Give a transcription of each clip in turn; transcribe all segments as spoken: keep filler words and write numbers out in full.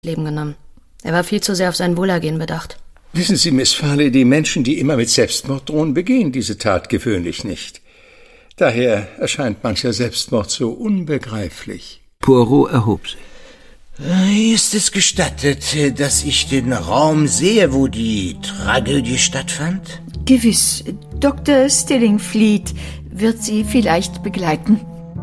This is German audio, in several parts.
Leben genommen. Er war viel zu sehr auf sein Wohlergehen bedacht. Wissen Sie, Miss Farley, die Menschen, die immer mit Selbstmord drohen, begehen diese Tat gewöhnlich nicht. Daher erscheint mancher Selbstmord so unbegreiflich. Poirot erhob sich. Ist es gestattet, dass ich den Raum sehe, wo die Tragödie stattfand? Gewiss. Doktor Stillingfleet wird Sie vielleicht begleiten.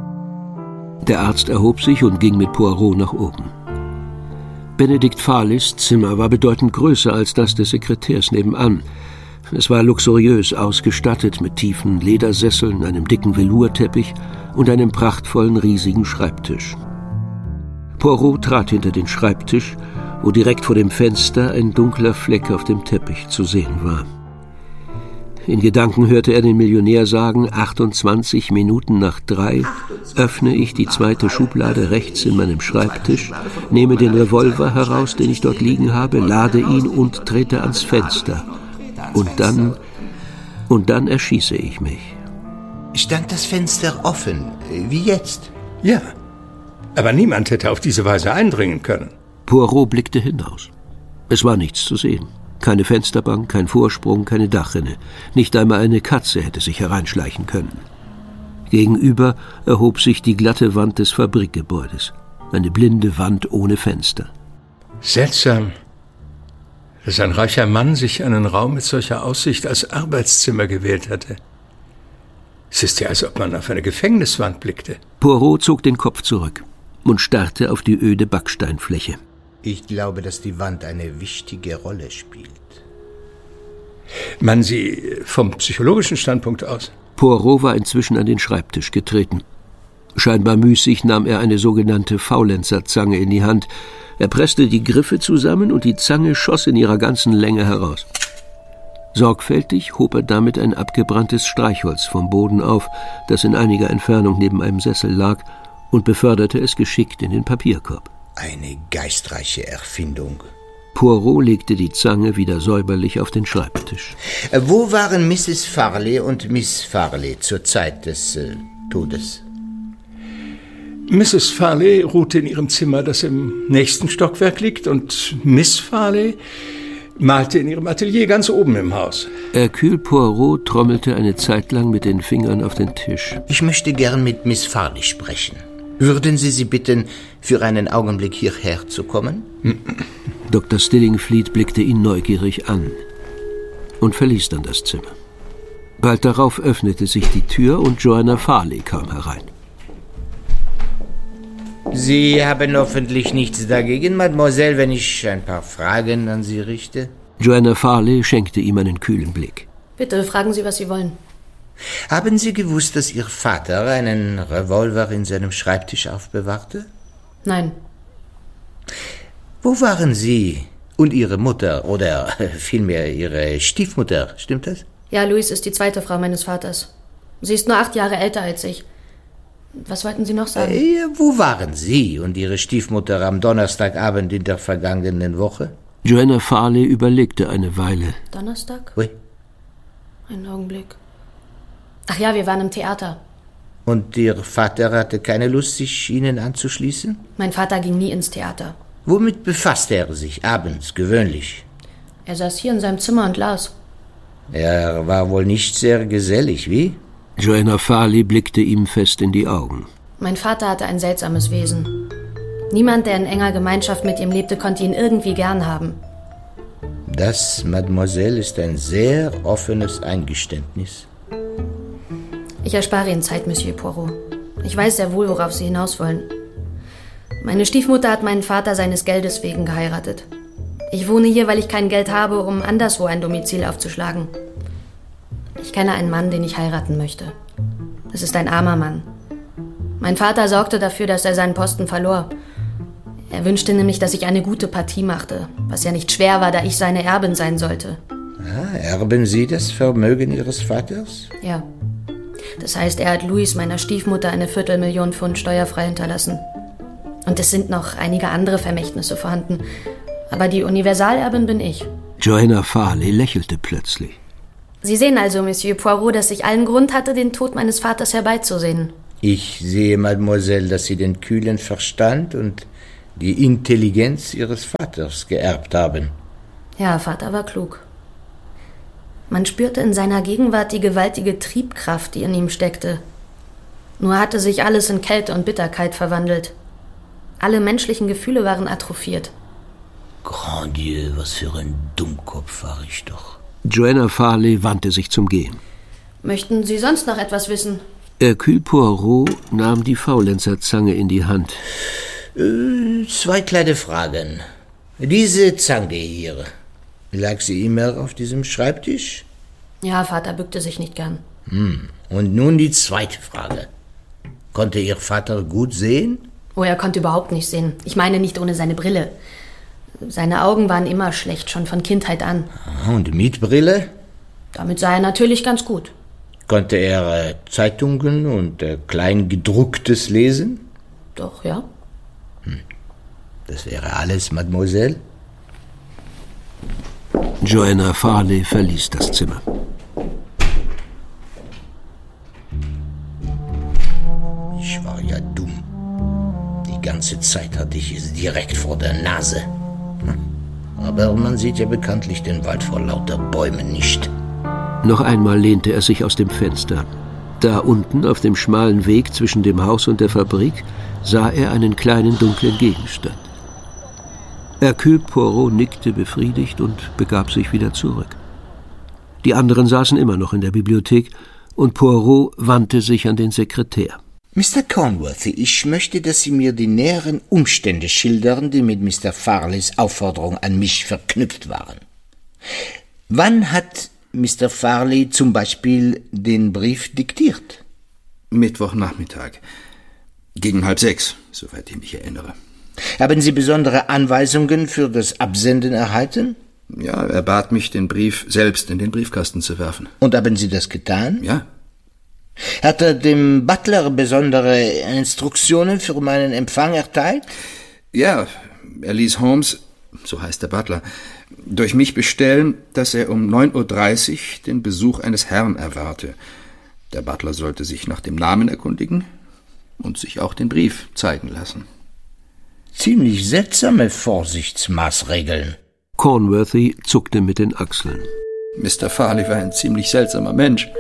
Der Arzt erhob sich und ging mit Poirot nach oben. Benedikt Farleys Zimmer war bedeutend größer als das des Sekretärs nebenan. Es war luxuriös ausgestattet mit tiefen Ledersesseln, einem dicken Velourteppich und einem prachtvollen, riesigen Schreibtisch. Poirot trat hinter den Schreibtisch, wo direkt vor dem Fenster ein dunkler Fleck auf dem Teppich zu sehen war. In Gedanken hörte er den Millionär sagen, achtundzwanzig Minuten nach drei öffne ich die zweite Schublade rechts in meinem Schreibtisch, nehme den Revolver heraus, den ich dort liegen habe, lade ihn und trete ans Fenster. Und dann, und dann erschieße ich mich. Stand das Fenster offen, wie jetzt? Ja, aber niemand hätte auf diese Weise eindringen können. Poirot blickte hinaus. Es war nichts zu sehen. Keine Fensterbank, kein Vorsprung, keine Dachrinne. Nicht einmal eine Katze hätte sich hereinschleichen können. Gegenüber erhob sich die glatte Wand des Fabrikgebäudes. Eine blinde Wand ohne Fenster. Seltsam, dass ein reicher Mann sich einen Raum mit solcher Aussicht als Arbeitszimmer gewählt hatte. Es ist ja, als ob man auf eine Gefängniswand blickte. Poirot zog den Kopf zurück und starrte auf die öde Backsteinfläche. Ich glaube, dass die Wand eine wichtige Rolle spielt. Meinen Sie vom psychologischen Standpunkt aus? Poirot war inzwischen an den Schreibtisch getreten. Scheinbar müßig nahm er eine sogenannte Faulenzerzange in die Hand. Er presste die Griffe zusammen und die Zange schoss in ihrer ganzen Länge heraus. Sorgfältig hob er damit ein abgebranntes Streichholz vom Boden auf, das in einiger Entfernung neben einem Sessel lag, und beförderte es geschickt in den Papierkorb. Eine geistreiche Erfindung. Poirot legte die Zange wieder säuberlich auf den Schreibtisch. Äh, wo waren Misses Farley und Miss Farley zur Zeit des äh, Todes? Misses Farley ruhte in ihrem Zimmer, das im nächsten Stockwerk liegt, und Miss Farley malte in ihrem Atelier ganz oben im Haus. Hercule Poirot trommelte eine Zeit lang mit den Fingern auf den Tisch. Ich möchte gern mit Miss Farley sprechen. Würden Sie sie bitten, für einen Augenblick hierher zu kommen? Doktor Stillingfleet blickte ihn neugierig an und verließ dann das Zimmer. Bald darauf öffnete sich die Tür und Joanna Farley kam herein. Sie haben hoffentlich nichts dagegen, Mademoiselle, wenn ich ein paar Fragen an Sie richte? Joanna Farley schenkte ihm einen kühlen Blick. Bitte, fragen Sie, was Sie wollen. Haben Sie gewusst, dass Ihr Vater einen Revolver in seinem Schreibtisch aufbewahrte? Nein. Wo waren Sie und Ihre Mutter, oder vielmehr Ihre Stiefmutter, stimmt das? Ja, Louise ist die zweite Frau meines Vaters. Sie ist nur acht Jahre älter als ich. Was wollten Sie noch sagen? Äh, wo waren Sie und Ihre Stiefmutter am Donnerstagabend in der vergangenen Woche? Joanna Farley überlegte eine Weile. Donnerstag? Oui. Einen Augenblick. Ach ja, wir waren im Theater. Und Ihr Vater hatte keine Lust, sich Ihnen anzuschließen? Mein Vater ging nie ins Theater. Womit befasste er sich abends gewöhnlich? Er saß hier in seinem Zimmer und las. Er war wohl nicht sehr gesellig, wie? Joanna Farley blickte ihm fest in die Augen. Mein Vater hatte ein seltsames Wesen. Niemand, der in enger Gemeinschaft mit ihm lebte, konnte ihn irgendwie gern haben. Das, Mademoiselle, ist ein sehr offenes Eingeständnis. Ich erspare Ihnen Zeit, Monsieur Poirot. Ich weiß sehr wohl, worauf Sie hinaus wollen. Meine Stiefmutter hat meinen Vater seines Geldes wegen geheiratet. Ich wohne hier, weil ich kein Geld habe, um anderswo ein Domizil aufzuschlagen. Ich kenne einen Mann, den ich heiraten möchte. Es ist ein armer Mann. Mein Vater sorgte dafür, dass er seinen Posten verlor. Er wünschte nämlich, dass ich eine gute Partie machte, was ja nicht schwer war, da ich seine Erbin sein sollte. Ah, erben Sie das Vermögen Ihres Vaters? Ja. Das heißt, er hat Louise, meiner Stiefmutter, eine Viertelmillion Pfund steuerfrei hinterlassen. Und es sind noch einige andere Vermächtnisse vorhanden. Aber die Universalerbin bin ich. Joanna Farley lächelte plötzlich. Sie sehen also, Monsieur Poirot, dass ich allen Grund hatte, den Tod meines Vaters herbeizusehen. Ich sehe, Mademoiselle, dass Sie den kühlen Verstand und die Intelligenz Ihres Vaters geerbt haben. Ja, Vater war klug. Man spürte in seiner Gegenwart die gewaltige Triebkraft, die in ihm steckte. Nur hatte sich alles in Kälte und Bitterkeit verwandelt. Alle menschlichen Gefühle waren atrophiert. Grand Dieu, was für ein Dummkopf war ich doch. Joanna Farley wandte sich zum Gehen. Möchten Sie sonst noch etwas wissen? Hercule Poirot nahm die Faulenzierzange in die Hand. Äh, zwei kleine Fragen. Diese Zange hier, lag sie immer auf diesem Schreibtisch? Ja, Vater bückte sich nicht gern. Hm. Und nun die zweite Frage. Konnte Ihr Vater gut sehen? Oh, er konnte überhaupt nicht sehen. Ich meine nicht ohne seine Brille. Seine Augen waren immer schlecht, schon von Kindheit an. Und mit Brille? Damit sah er natürlich ganz gut. Konnte er äh, Zeitungen und äh, Kleingedrucktes lesen? Doch, ja. Hm. Das wäre alles, Mademoiselle? Joanna Farley verließ das Zimmer. Ich war ja dumm. Die ganze Zeit hatte ich es direkt vor der Nase. Aber man sieht ja bekanntlich den Wald vor lauter Bäumen nicht. Noch einmal lehnte er sich aus dem Fenster. Da unten auf dem schmalen Weg zwischen dem Haus und der Fabrik sah er einen kleinen dunklen Gegenstand. Hercule Poirot nickte befriedigt und begab sich wieder zurück. Die anderen saßen immer noch in der Bibliothek und Poirot wandte sich an den Sekretär. Mister Cornworthy, ich möchte, dass Sie mir die näheren Umstände schildern, die mit Mister Farleys Aufforderung an mich verknüpft waren. Wann hat Mister Farley zum Beispiel den Brief diktiert? Mittwochnachmittag. Gegen halb sechs, soweit ich mich erinnere. Haben Sie besondere Anweisungen für das Absenden erhalten? Ja, er bat mich, den Brief selbst in den Briefkasten zu werfen. Und haben Sie das getan? Ja. Hat er dem Butler besondere Instruktionen für meinen Empfang erteilt? Ja, er ließ Holmes, so heißt der Butler, durch mich bestellen, dass er um neun Uhr dreißig den Besuch eines Herrn erwarte. Der Butler sollte sich nach dem Namen erkundigen und sich auch den Brief zeigen lassen. Ziemlich seltsame Vorsichtsmaßregeln. Cornworthy zuckte mit den Achseln. Mister Farley war ein ziemlich seltsamer Mensch.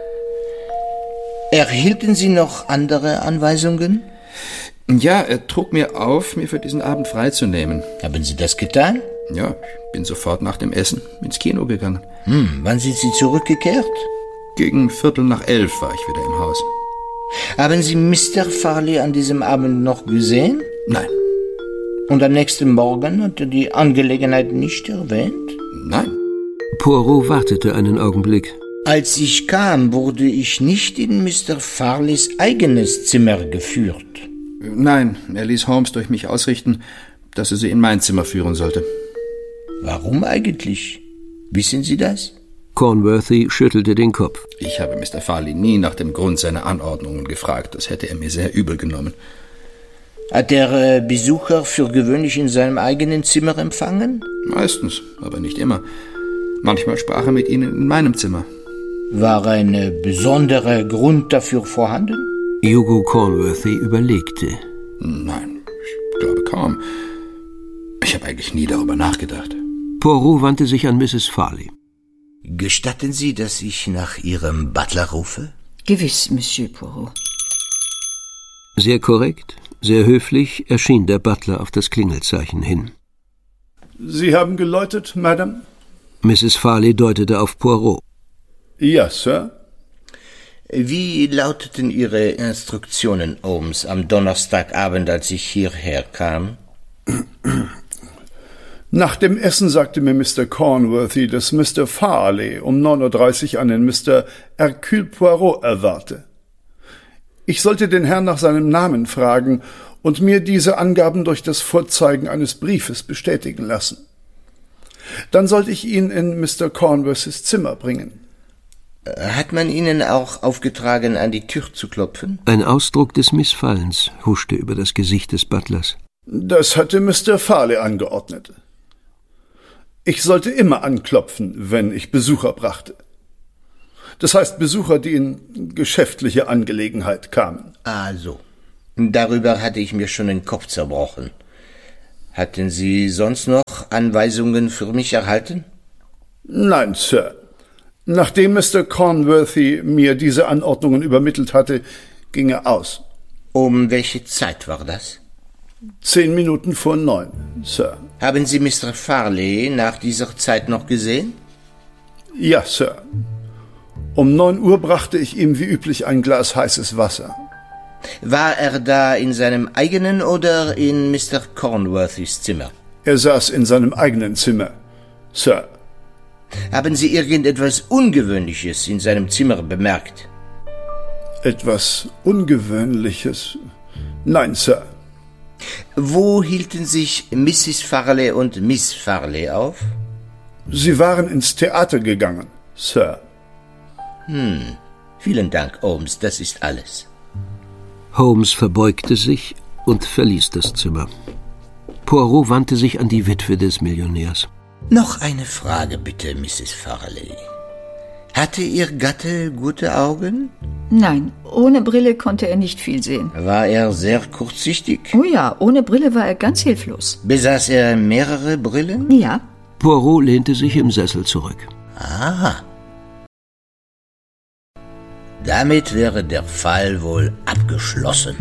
Erhielten Sie noch andere Anweisungen? Ja, er trug mir auf, mir für diesen Abend freizunehmen. Haben Sie das getan? Ja, ich bin sofort nach dem Essen ins Kino gegangen. Hm, wann sind Sie zurückgekehrt? Gegen Viertel nach elf war ich wieder im Haus. Haben Sie Mister Farley an diesem Abend noch gesehen? Nein. Und am nächsten Morgen hat er die Angelegenheit nicht erwähnt? Nein. Poirot wartete einen Augenblick. Als ich kam, wurde ich nicht in Mister Farleys eigenes Zimmer geführt. Nein, er ließ Holmes durch mich ausrichten, dass er sie in mein Zimmer führen sollte. Warum eigentlich? Wissen Sie das? Cornworthy schüttelte den Kopf. Ich habe Mister Farley nie nach dem Grund seiner Anordnungen gefragt. Das hätte er mir sehr übel genommen. Hat der äh, Besucher für gewöhnlich in seinem eigenen Zimmer empfangen? Meistens, aber nicht immer. Manchmal sprach er mit ihnen in meinem Zimmer. War ein äh, besonderer Grund dafür vorhanden? Hugo Cornworthy überlegte. Nein, ich glaube kaum. Ich habe eigentlich nie darüber nachgedacht. Poirot wandte sich an Misses Farley. Gestatten Sie, dass ich nach Ihrem Butler rufe? Gewiss, Monsieur Poirot. Sehr korrekt, sehr höflich erschien der Butler auf das Klingelzeichen hin. Sie haben geläutet, Madame? Misses Farley deutete auf Poirot. Ja, Sir. Wie lauteten Ihre Instruktionen, Holmes, am Donnerstagabend, als ich hierher kam? Nach dem Essen sagte mir Mister Cornworthy, dass Mister Farley um neun Uhr dreißig einen Mister Hercule Poirot erwarte. Ich sollte den Herrn nach seinem Namen fragen und mir diese Angaben durch das Vorzeigen eines Briefes bestätigen lassen. Dann sollte ich ihn in Mister Cornworthys Zimmer bringen. Hat man Ihnen auch aufgetragen, an die Tür zu klopfen? Ein Ausdruck des Missfallens huschte über das Gesicht des Butlers. Das hatte Mister Farley angeordnet. Ich sollte immer anklopfen, wenn ich Besucher brachte. Das heißt Besucher, die in geschäftliche Angelegenheit kamen. Ah, so. Darüber hatte ich mir schon den Kopf zerbrochen. Hatten Sie sonst noch Anweisungen für mich erhalten? Nein, Sir. Nachdem Mister Cornworthy mir diese Anordnungen übermittelt hatte, ging er aus. Um welche Zeit war das? Zehn Minuten vor neun, Sir. Haben Sie Mister Farley nach dieser Zeit noch gesehen? Ja, Sir. Um neun Uhr brachte ich ihm wie üblich ein Glas heißes Wasser. War er da in seinem eigenen oder in Mister Cornworthys Zimmer? Er saß in seinem eigenen Zimmer, Sir. Haben Sie irgendetwas Ungewöhnliches in seinem Zimmer bemerkt? Etwas Ungewöhnliches? Nein, Sir. Wo hielten sich Misses Farley und Miss Farley auf? Sie waren ins Theater gegangen, Sir. Hm, vielen Dank, Holmes, das ist alles. Holmes verbeugte sich und verließ das Zimmer. Poirot wandte sich an die Witwe des Millionärs. Noch eine Frage bitte, Misses Farley. Hatte Ihr Gatte gute Augen? Nein, ohne Brille konnte er nicht viel sehen. War er sehr kurzsichtig? Oh ja, ohne Brille war er ganz hilflos. Besaß er mehrere Brillen? Ja. Poirot lehnte sich im Sessel zurück. Aha. Damit wäre der Fall wohl abgeschlossen.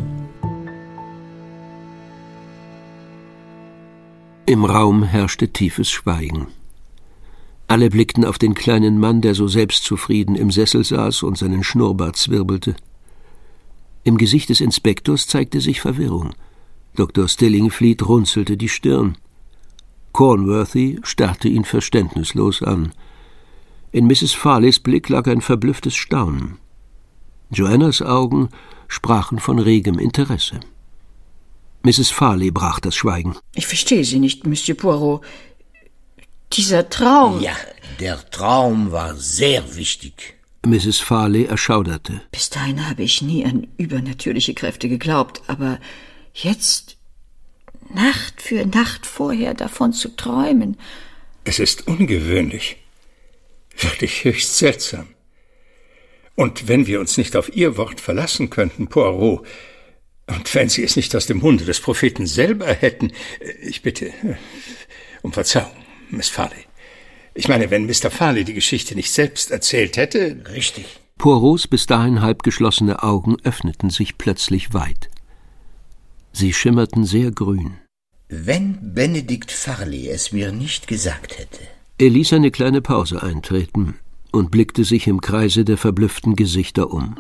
Im Raum herrschte tiefes Schweigen. Alle blickten auf den kleinen Mann, der so selbstzufrieden im Sessel saß und seinen Schnurrbart zwirbelte. Im Gesicht des Inspektors zeigte sich Verwirrung. Doktor Stillingfleet runzelte die Stirn. Cornworthy starrte ihn verständnislos an. In Misses Farleys Blick lag ein verblüfftes Staunen. Joannas Augen sprachen von regem Interesse. Misses Farley brach das Schweigen. Ich verstehe Sie nicht, Monsieur Poirot. Dieser Traum... Ja, der Traum war sehr wichtig. Misses Farley erschauderte. Bis dahin habe ich nie an übernatürliche Kräfte geglaubt, aber jetzt, Nacht für Nacht vorher davon zu träumen... Es ist ungewöhnlich. Wirklich höchst seltsam. Und wenn wir uns nicht auf Ihr Wort verlassen könnten, Poirot, und wenn Sie es nicht aus dem Munde des Propheten selber hätten, ich bitte um Verzeihung, Miss Farley. Ich meine, wenn Mister Farley die Geschichte nicht selbst erzählt hätte... Richtig. Poirots bis dahin halb geschlossene Augen öffneten sich plötzlich weit. Sie schimmerten sehr grün. Wenn Benedikt Farley es mir nicht gesagt hätte... Er ließ eine kleine Pause eintreten und blickte sich im Kreise der verblüfften Gesichter um.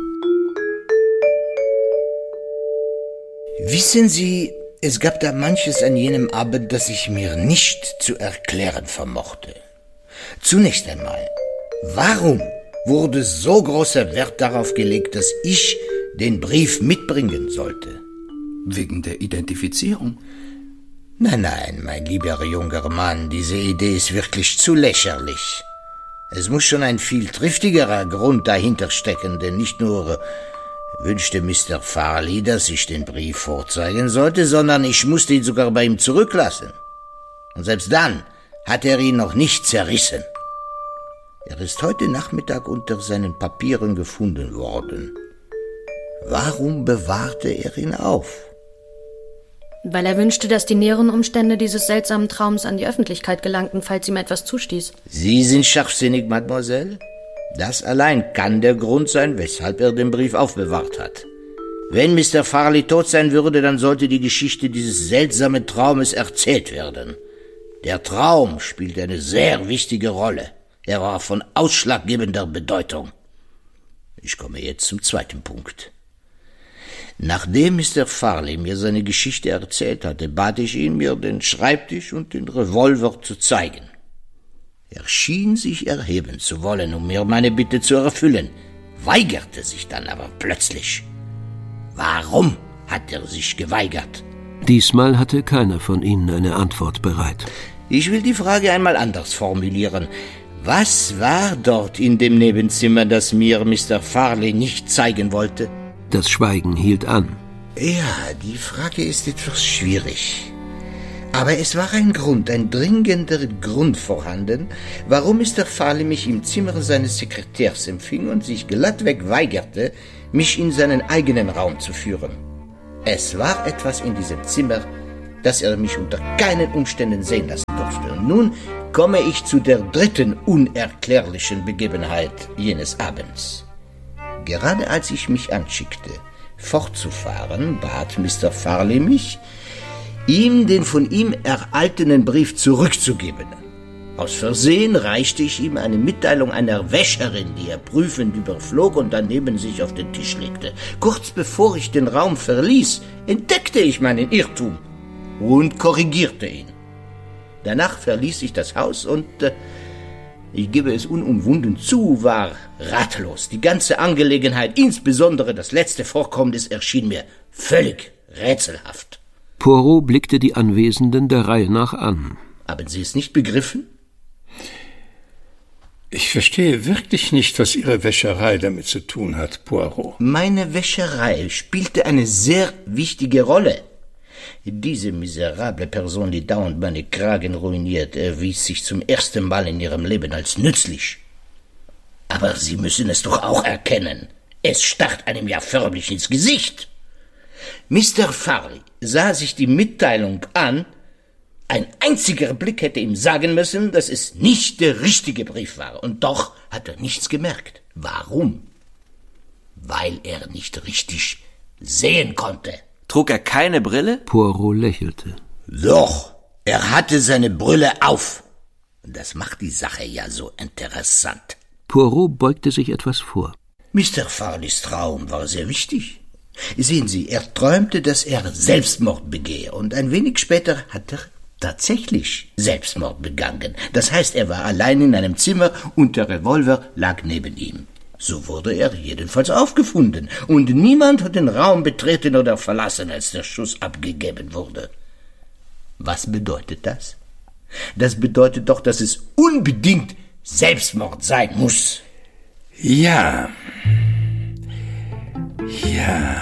Wissen Sie, es gab da manches an jenem Abend, das ich mir nicht zu erklären vermochte. Zunächst einmal, warum wurde so großer Wert darauf gelegt, dass ich den Brief mitbringen sollte? Wegen der Identifizierung? Nein, nein, mein lieber junger Mann, diese Idee ist wirklich zu lächerlich. Es muss schon ein viel triftigerer Grund dahinter stecken, denn nicht nur wünschte Mister Farley, dass ich den Brief vorzeigen sollte, sondern ich musste ihn sogar bei ihm zurücklassen. Und selbst dann hat er ihn noch nicht zerrissen. Er ist heute Nachmittag unter seinen Papieren gefunden worden. Warum bewahrte er ihn auf? Weil er wünschte, dass die näheren Umstände dieses seltsamen Traums an die Öffentlichkeit gelangten, falls ihm etwas zustieß. Sie sind scharfsinnig, Mademoiselle. Das allein kann der Grund sein, weshalb er den Brief aufbewahrt hat. Wenn Mister Farley tot sein würde, dann sollte die Geschichte dieses seltsamen Traumes erzählt werden. Der Traum spielte eine sehr wichtige Rolle. Er war von ausschlaggebender Bedeutung. Ich komme jetzt zum zweiten Punkt. Nachdem Mister Farley mir seine Geschichte erzählt hatte, bat ich ihn, mir den Schreibtisch und den Revolver zu zeigen. Er schien sich erheben zu wollen, um mir meine Bitte zu erfüllen, weigerte sich dann aber plötzlich. Warum hat er sich geweigert? Diesmal hatte keiner von ihnen eine Antwort bereit. Ich will die Frage einmal anders formulieren. Was war dort in dem Nebenzimmer, das mir Mister Farley nicht zeigen wollte? Das Schweigen hielt an. Ja, die Frage ist etwas schwierig. Aber es war ein Grund, ein dringender Grund vorhanden, warum Mister Farley mich im Zimmer seines Sekretärs empfing und sich glattweg weigerte, mich in seinen eigenen Raum zu führen. Es war etwas in diesem Zimmer, dass er mich unter keinen Umständen sehen lassen durfte. Und nun komme ich zu der dritten unerklärlichen Begebenheit jenes Abends. Gerade als ich mich anschickte, fortzufahren, bat Mister Farley mich, ihm den von ihm erhaltenen Brief zurückzugeben. Aus Versehen reichte ich ihm eine Mitteilung einer Wäscherin, die er prüfend überflog und dann neben sich auf den Tisch legte. Kurz bevor ich den Raum verließ, entdeckte ich meinen Irrtum und korrigierte ihn. Danach verließ ich das Haus und, äh, ich gebe es unumwunden zu, war ratlos. Die ganze Angelegenheit, insbesondere das letzte Vorkommnis, erschien mir völlig rätselhaft. Poirot blickte die Anwesenden der Reihe nach an. Haben Sie es nicht begriffen? Ich verstehe wirklich nicht, was Ihre Wäscherei damit zu tun hat, Poirot. Meine Wäscherei spielte eine sehr wichtige Rolle. Diese miserable Person, die dauernd meine Kragen ruiniert, erwies sich zum ersten Mal in ihrem Leben als nützlich. Aber Sie müssen es doch auch erkennen. Es starrt einem ja förmlich ins Gesicht. Mister Farley sah sich die Mitteilung an. Ein einziger Blick hätte ihm sagen müssen, dass es nicht der richtige Brief war. Und doch hat er nichts gemerkt. Warum? Weil er nicht richtig sehen konnte. Trug er keine Brille? Poirot lächelte. Doch, er hatte seine Brille auf. Und das macht die Sache ja so interessant. Poirot beugte sich etwas vor. Mister Farleys Traum war sehr wichtig. Sehen Sie, er träumte, dass er Selbstmord begehe. Und ein wenig später hat er tatsächlich Selbstmord begangen. Das heißt, er war allein in einem Zimmer und der Revolver lag neben ihm. So wurde er jedenfalls aufgefunden. Und niemand hat den Raum betreten oder verlassen, als der Schuss abgegeben wurde. Was bedeutet das? Das bedeutet doch, dass es unbedingt Selbstmord sein muss. Ja. Ja.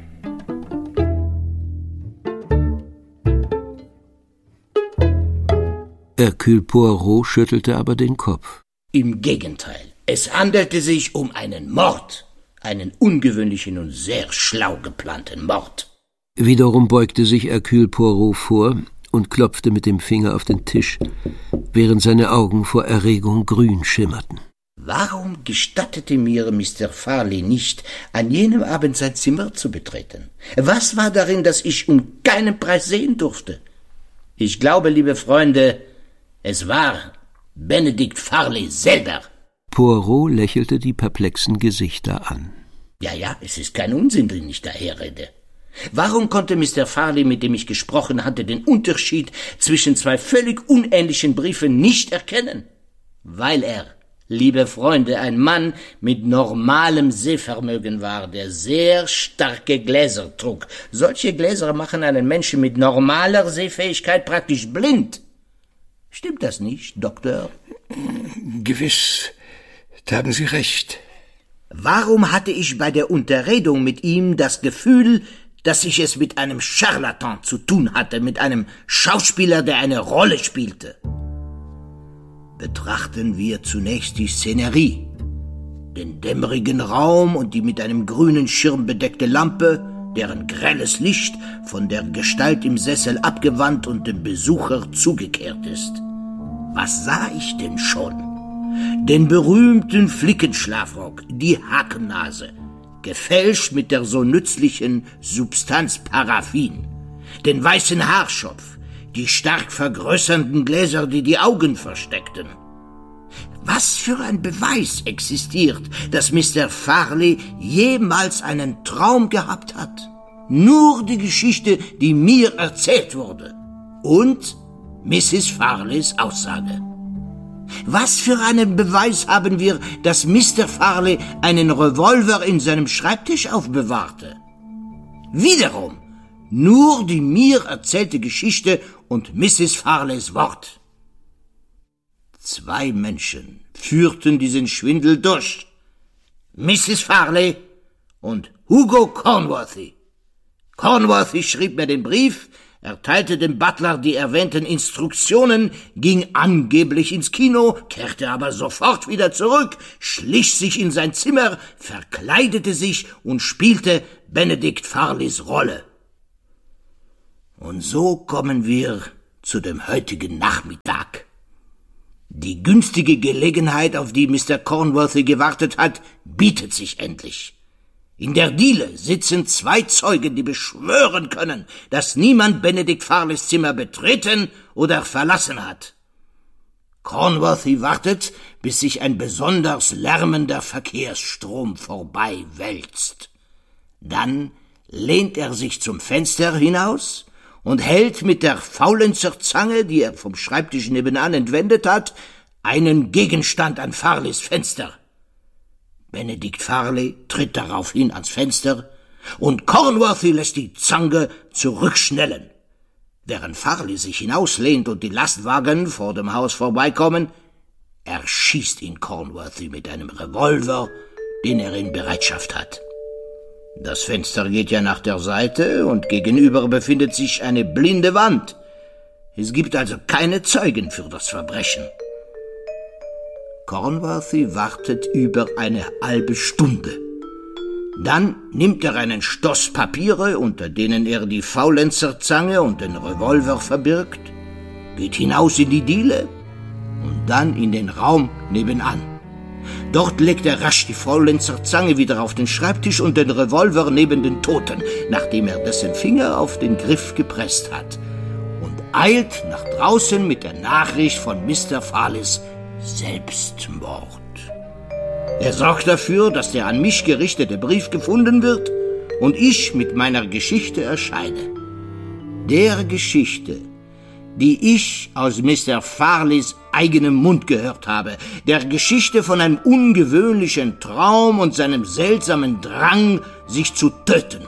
Hercule Poirot schüttelte aber den Kopf. Im Gegenteil. Es handelte sich um einen Mord. Einen ungewöhnlichen und sehr schlau geplanten Mord. Wiederum beugte sich Hercule Poirot vor und klopfte mit dem Finger auf den Tisch, während seine Augen vor Erregung grün schimmerten. Warum gestattete mir Mister Farley nicht, an jenem Abend sein Zimmer zu betreten? Was war darin, das ich um keinen Preis sehen durfte? Ich glaube, liebe Freunde, es war Benedict Farley selber. Poirot lächelte die perplexen Gesichter an. Ja, ja, es ist kein Unsinn, den ich daherrede. Warum konnte Mister Farley, mit dem ich gesprochen hatte, den Unterschied zwischen zwei völlig unähnlichen Briefen nicht erkennen? Weil er, liebe Freunde, ein Mann mit normalem Sehvermögen war, der sehr starke Gläser trug. Solche Gläser machen einen Menschen mit normaler Sehfähigkeit praktisch blind. Stimmt das nicht, Doktor? Gewiss, da haben Sie recht. Warum hatte ich bei der Unterredung mit ihm das Gefühl, dass ich es mit einem Charlatan zu tun hatte, mit einem Schauspieler, der eine Rolle spielte? Betrachten wir zunächst die Szenerie, den dämmerigen Raum und die mit einem grünen Schirm bedeckte Lampe, deren grelles Licht von der Gestalt im Sessel abgewandt und dem Besucher zugekehrt ist. Was sah ich denn schon? Den berühmten Flickenschlafrock, die Hakennase, gefälscht mit der so nützlichen Substanz Paraffin, den weißen Haarschopf, die stark vergrößernden Gläser, die die Augen versteckten. Was für ein Beweis existiert, dass Mister Farley jemals einen Traum gehabt hat? Nur die Geschichte, die mir erzählt wurde. Und Misses Farleys Aussage. Was für einen Beweis haben wir, dass Mister Farley einen Revolver in seinem Schreibtisch aufbewahrte? Wiederum nur die mir erzählte Geschichte und Misses Farleys Wort. Zwei Menschen führten diesen Schwindel durch. Misses Farley und Hugo Cornworthy. Cornworthy schrieb mir den Brief, erteilte dem Butler die erwähnten Instruktionen, ging angeblich ins Kino, kehrte aber sofort wieder zurück, schlich sich in sein Zimmer, verkleidete sich und spielte Benedict Farleys Rolle. Und so kommen wir zu dem heutigen Nachmittag. Die günstige Gelegenheit, auf die Mister Cornworthy gewartet hat, bietet sich endlich. In der Diele sitzen zwei Zeugen, die beschwören können, dass niemand Benedikt Farleys Zimmer betreten oder verlassen hat. Cornworthy wartet, bis sich ein besonders lärmender Verkehrsstrom vorbei wälzt. Dann lehnt er sich zum Fenster hinaus und hält mit der Faulenzierzange, die er vom Schreibtisch nebenan entwendet hat, einen Gegenstand an Farleys Fenster. Benedikt Farley tritt daraufhin ans Fenster und Cornworthy lässt die Zange zurückschnellen. Während Farley sich hinauslehnt und die Lastwagen vor dem Haus vorbeikommen, erschießt ihn Cornworthy mit einem Revolver, den er in Bereitschaft hat. Das Fenster geht ja nach der Seite und gegenüber befindet sich eine blinde Wand. Es gibt also keine Zeugen für das Verbrechen. Cornworthy wartet über eine halbe Stunde. Dann nimmt er einen Stoß Papiere, unter denen er die Faulenzierzange und den Revolver verbirgt, geht hinaus in die Diele und dann in den Raum nebenan. Dort legt er rasch die Faulenzierzange wieder auf den Schreibtisch und den Revolver neben den Toten, nachdem er dessen Finger auf den Griff gepresst hat, und eilt nach draußen mit der Nachricht von Mister Farleys Selbstmord. Er sorgt dafür, dass der an mich gerichtete Brief gefunden wird und ich mit meiner Geschichte erscheine. Der Geschichte, die ich aus Mister Farleys eigenem Mund gehört habe, der Geschichte von einem ungewöhnlichen Traum und seinem seltsamen Drang, sich zu töten.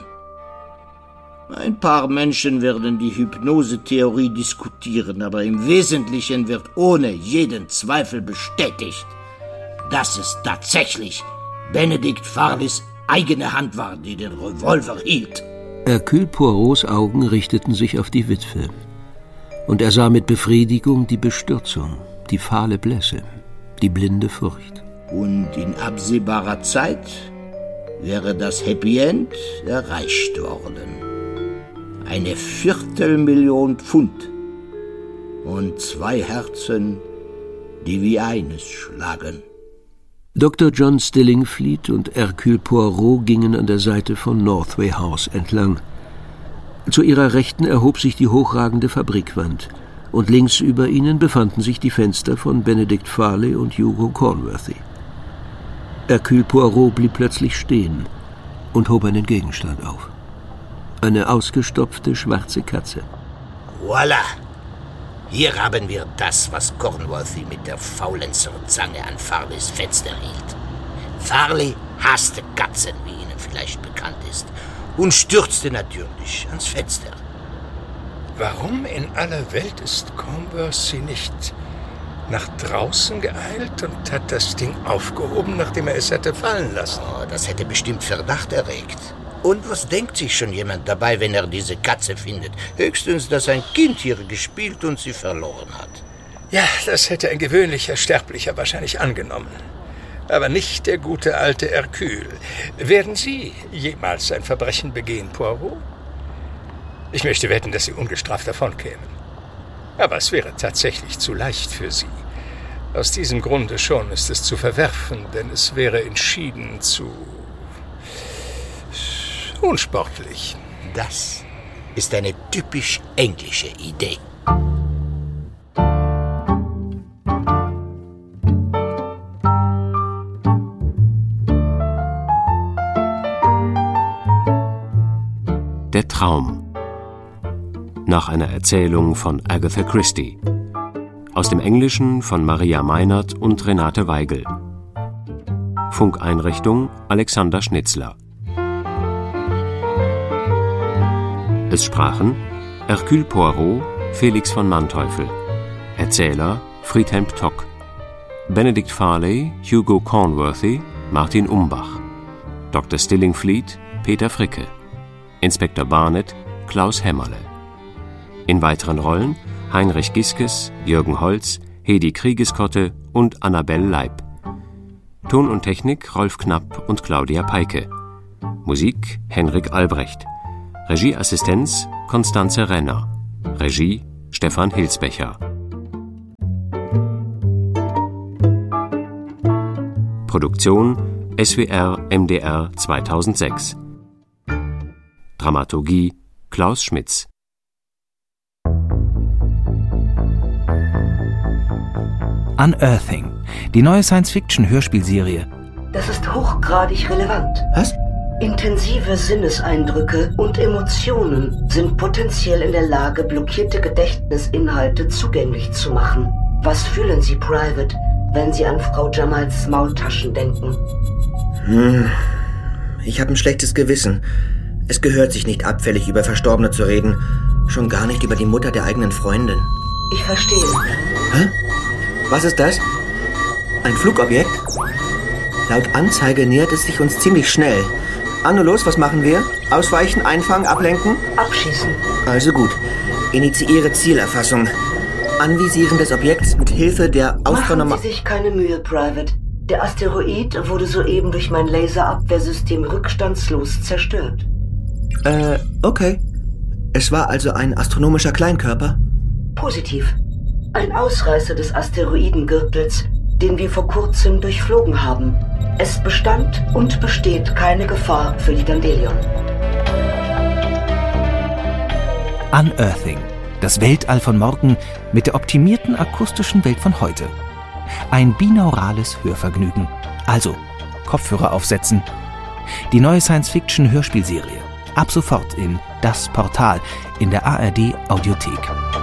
Ein paar Menschen werden die Hypnosetheorie diskutieren, aber im Wesentlichen wird ohne jeden Zweifel bestätigt, dass es tatsächlich Benedikt Farleys eigene Hand war, die den Revolver hielt. Hercule Poirots Augen richteten sich auf die Witwe, und er sah mit Befriedigung die Bestürzung, die fahle Blässe, die blinde Furcht. Und in absehbarer Zeit wäre das Happy End erreicht worden. Eine Viertelmillion Pfund und zwei Herzen, die wie eines schlagen. Doktor John Stillingfleet und Hercule Poirot gingen an der Seite von Northway House entlang. Zu ihrer Rechten erhob sich die hochragende Fabrikwand, und links über ihnen befanden sich die Fenster von Benedikt Farley und Hugo Cornworthy. Hercule Poirot blieb plötzlich stehen und hob einen Gegenstand auf. Eine ausgestopfte schwarze Katze. Voilà! Hier haben wir das, was Cornworthy mit der Faulenzierzange an Farleys Fenster hielt. Farley hasste Katzen, wie Ihnen vielleicht bekannt ist, und stürzte natürlich ans Fenster. Warum in aller Welt ist Cornworthy nicht nach draußen geeilt und hat das Ding aufgehoben, nachdem er es hatte fallen lassen? Oh, das hätte bestimmt Verdacht erregt. Und was denkt sich schon jemand dabei, wenn er diese Katze findet? Höchstens, dass ein Kind hier gespielt und sie verloren hat. Ja, das hätte ein gewöhnlicher Sterblicher wahrscheinlich angenommen. Aber nicht der gute alte Hercule. Werden Sie jemals ein Verbrechen begehen, Poirot? Ich möchte wetten, dass Sie ungestraft davonkämen. Aber es wäre tatsächlich zu leicht für Sie. Aus diesem Grunde schon ist es zu verwerfen, denn es wäre entschieden zu unsportlich. Das ist eine typisch englische Idee. Der Traum. Nach einer Erzählung von Agatha Christie. Aus dem Englischen von Maria Meinert und Renate Weigel. Funkeinrichtung Alexander Schnitzler. Es sprachen Hercule Poirot, Felix von Manteuffel. Erzähler Friedhelm Tock. Benedikt Farley, Hugo Cornworthy, Martin Umbach. Doktor Stillingfleet, Peter Fricke. Inspektor Barnett, Klaus Hämmerle. In weiteren Rollen Heinrich Giskes, Jürgen Holz, Hedi Kriegeskotte und Annabelle Leib. Ton und Technik Rolf Knapp und Claudia Peike. Musik Henrik Albrecht. Regieassistenz Constanze Renner. Regie Stefan Hilsbecher. Produktion S W R M D R zweitausendsechs. Dramaturgie Klaus Schmitz. Unearthing, die neue Science-Fiction-Hörspielserie. Das ist hochgradig relevant. Was? Intensive Sinneseindrücke und Emotionen sind potenziell in der Lage, blockierte Gedächtnisinhalte zugänglich zu machen. Was fühlen Sie, Private, wenn Sie an Frau Jamals Maultaschen denken? Hm, ich habe ein schlechtes Gewissen. Es gehört sich nicht, abfällig über Verstorbene zu reden. Schon gar nicht über die Mutter der eigenen Freundin. Ich verstehe. Hä? Was ist das? Ein Flugobjekt? Laut Anzeige nähert es sich uns ziemlich schnell. Anno, los, was machen wir? Ausweichen, einfangen, ablenken? Abschießen. Also gut. Initiiere Zielerfassung. Anvisieren des Objekts mit Hilfe der Austronom... Machen Sie sich keine Mühe, Private. Der Asteroid wurde soeben durch mein Laserabwehrsystem rückstandslos zerstört. Äh, okay. Es war also ein astronomischer Kleinkörper? Positiv. Ein Ausreißer des Asteroidengürtels, den wir vor kurzem durchflogen haben. Es bestand und besteht keine Gefahr für die Dandelion. Unearthing, das Weltall von morgen mit der optimierten akustischen Welt von heute. Ein binaurales Hörvergnügen. Also, Kopfhörer aufsetzen. Die neue Science-Fiction-Hörspielserie. Ab sofort in Das Portal in der A R D Audiothek.